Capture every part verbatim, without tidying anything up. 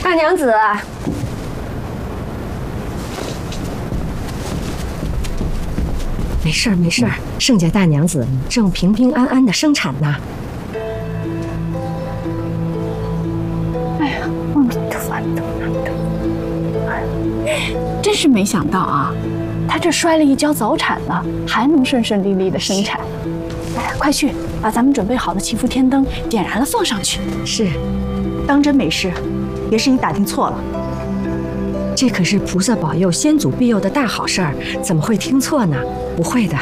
大娘子，没事儿没事儿，盛家大娘子正平平安安的生产呢。 哎呀，嗯，烦的，哎，真是没想到啊，她这摔了一跤早产了，还能顺顺利利的生产。哎，快去把咱们准备好的祈福天灯点燃了放上去。 是， 当真没事，别是你打听错了。 这可是菩萨保佑、先祖庇佑的大好事儿，怎么会听错呢？不会的。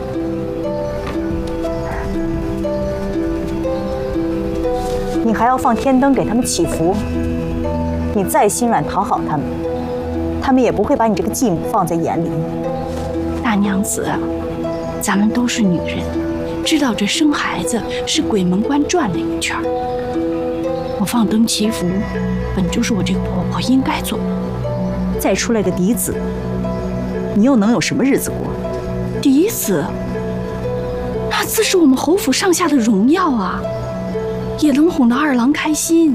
你还要放天灯给他们祈福，你再心软讨好他们，他们也不会把你这个继母放在眼里。 大娘子，咱们都是女人，知道这生孩子是鬼门关转了一圈。我放灯祈福，本就是我这个婆婆应该做的。 再出来个嫡子，你又能有什么日子过？ 嫡子，那自是我们侯府上下的荣耀啊，也能哄得二郎开心。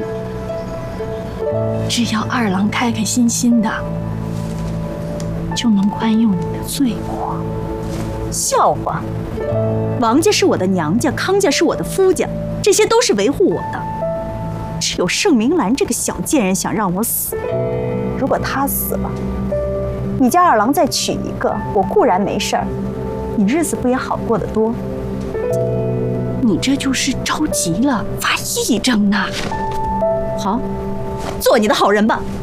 只要二郎开开心心的，就能宽宥你的罪过。 笑话！王家是我的娘家，康家是我的夫家，这些都是维护我的。只有盛明兰这个小贱人想让我死。如果她死了，你家二郎再娶一个，我固然没事儿，你日子不也好过得多？ 你这就是着急了，发癔症呢。 好，做你的好人吧。